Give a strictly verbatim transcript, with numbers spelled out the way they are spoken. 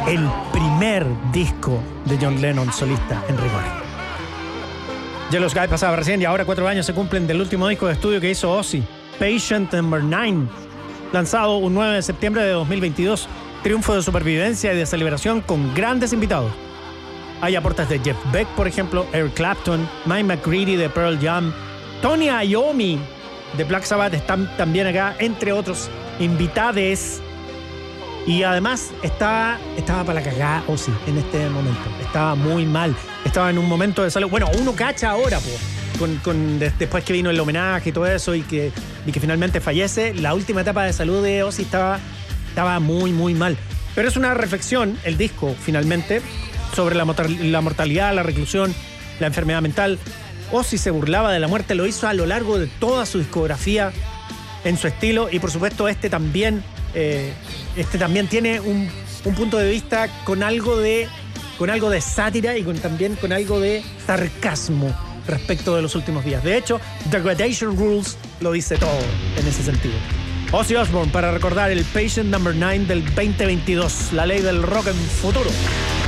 el primer disco de John Lennon solista en rigor. Yellow Sky pasaba recién y ahora cuatro años se cumplen del último disco de estudio que hizo Ozzy, Patient Number nueve, lanzado un nueve de septiembre de dos mil veintidós. Triunfo de supervivencia y de celebración con grandes invitados. Hay aportes de Jeff Beck, por ejemplo, Eric Clapton, Mike McCready de Pearl Jam, Tony Iommi de Black Sabbath están también acá, entre otros invitades. Y además estaba, estaba para la cagada Ozzy en este momento. Estaba muy mal. Estaba en un momento de salud. Bueno, uno cacha ahora, pues. Con, con, después que vino el homenaje y todo eso y que, y que finalmente fallece, la última etapa de salud de Ozzy estaba, estaba muy, muy mal. Pero es una reflexión, el disco, finalmente, sobre la, la mortalidad, la reclusión, la enfermedad mental. Ozzy se burlaba de la muerte, lo hizo a lo largo de toda su discografía, en su estilo, y por supuesto este también, eh, este también tiene un, un punto de vista con algo de, con algo de sátira y con, también con algo de sarcasmo respecto de los últimos días. De hecho, The Gradation Rules lo dice todo en ese sentido. Ozzy Osbourne para recordar el Patient Number nueve del veinte veintidós, la ley del rock en futuro.